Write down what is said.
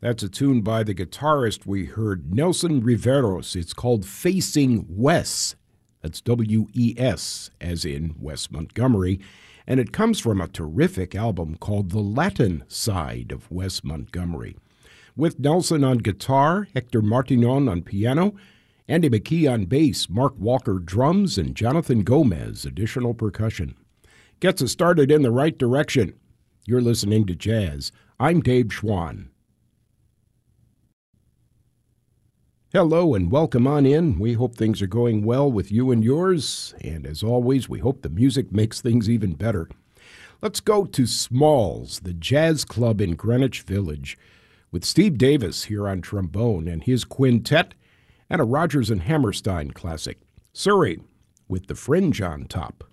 That's a tune by the guitarist we heard, Nelson Riveros. It's called Facing Wes. That's W-E-S, as in Wes Montgomery. And it comes from a terrific album called The Latin Side of Wes Montgomery. With Nelson on guitar, Hector Martinon on piano, Andy McKee on bass, Mark Walker drums, and Jonathan Gomez additional percussion. Gets us started in the right direction. You're listening to Jazz. I'm Dave Schwann. Hello and welcome on in. We hope things are going well with you and yours. And as always, we hope the music makes things even better. Let's go to Smalls, the jazz club in Greenwich Village, with Steve Davis here on trombone and his quintet, and a Rodgers and Hammerstein classic, Surrey, with the Fringe on top.